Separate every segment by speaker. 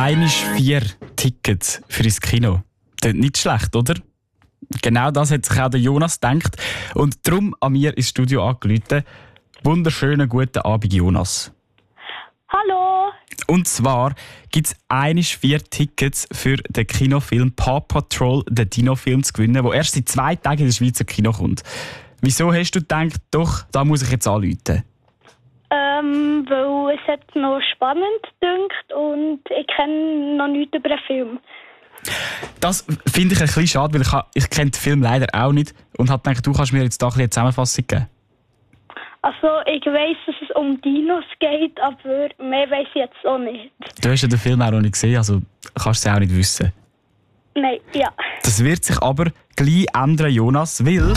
Speaker 1: Einisch 4 Tickets für ins Kino. Das ist nicht schlecht, oder? Genau das hat sich auch der Jonas gedacht. Und darum an mir ins Studio angerufen. Wunderschönen guten Abend, Jonas.
Speaker 2: Hallo.
Speaker 1: Und zwar gibt es einisch 4 Tickets für den Kinofilm Paw Patrol, den Dino-Film, zu gewinnen, der erst in 2 Tagen in der Schweizer Kino kommt. Wieso hast du gedacht, doch, da muss ich jetzt anrufen?
Speaker 2: Weil es hat noch spannend gedünkt und ich kenne noch nichts über den Film.
Speaker 1: Das finde ich ein bisschen schade, weil ich kenne den Film leider auch nicht und habe gedacht, du kannst mir jetzt da eine Zusammenfassung geben.
Speaker 2: Also ich weiss, dass es um Dinos geht, aber mehr weiss ich jetzt auch nicht.
Speaker 1: Du hast ja den Film auch noch nicht gesehen, also kannst du es auch nicht wissen.
Speaker 2: Nein, ja.
Speaker 1: Das wird sich aber gleich ändern, Jonas, weil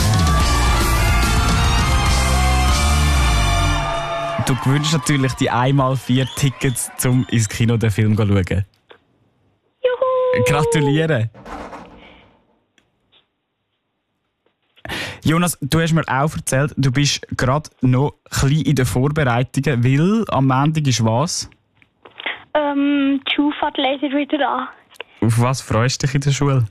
Speaker 1: du gewünscht natürlich die 1x4 Tickets, um ins Kino den Film zu schauen.
Speaker 2: Juhu!
Speaker 1: Gratuliere! Jonas, du hast mir auch erzählt, du bist gerade noch ein bisschen in den Vorbereitungen, weil am Montag ist was?
Speaker 2: Die Schule fährt leider wieder an.
Speaker 1: Auf was freust du dich in der Schule?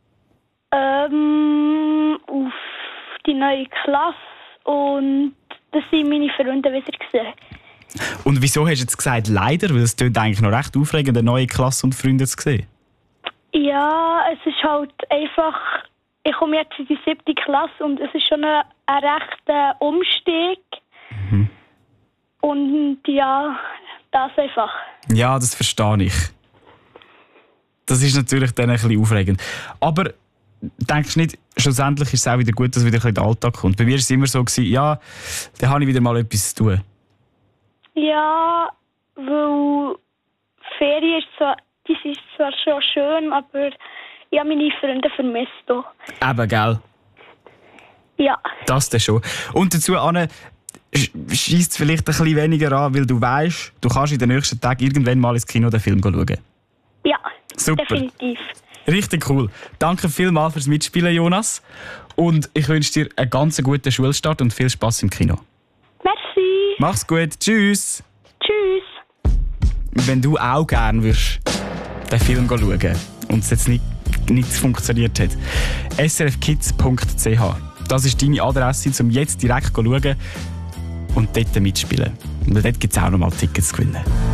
Speaker 2: Auf die neue Klasse und das sind meine Freunde wieder gesehen.
Speaker 1: Und wieso hast du jetzt gesagt leider? Weil es klingt eigentlich noch recht aufregend, eine neue Klasse und Freunde zu sehen.
Speaker 2: Ja, es ist halt einfach... Ich komme jetzt in die 7. Klasse und es ist schon ein rechter Umstieg. Mhm. Und ja, das einfach.
Speaker 1: Ja, das verstehe ich. Das ist natürlich dann ein bisschen aufregend. Aber denkst du nicht, schlussendlich ist es auch wieder gut, dass wieder ein bisschen der Alltag kommt? Bei mir war es immer so, ja, dann habe ich wieder mal etwas zu tun.
Speaker 2: Ja, weil Ferien die sind zwar schon schön, aber ich habe meine Freunde vermisst.
Speaker 1: Eben, gell?
Speaker 2: Ja.
Speaker 1: Das dann schon. Und dazu, Anne, scheisst es vielleicht ein bisschen weniger an, weil du weißt, du kannst in den nächsten Tagen irgendwann mal ins Kino den Film schauen.
Speaker 2: Ja,
Speaker 1: super.
Speaker 2: Definitiv.
Speaker 1: Richtig cool. Danke vielmals fürs Mitspielen, Jonas. Und ich wünsche dir einen ganz guten Schulstart und viel Spass im Kino.
Speaker 2: Merci.
Speaker 1: Mach's gut. Tschüss.
Speaker 2: Tschüss.
Speaker 1: Wenn du auch gerne würdest den Film schauen und es jetzt nicht funktioniert hat, srfkids.ch. Das ist deine Adresse, um jetzt direkt zu schauen und dort mitspielen. Und dort gibt es auch noch mal Tickets zu gewinnen.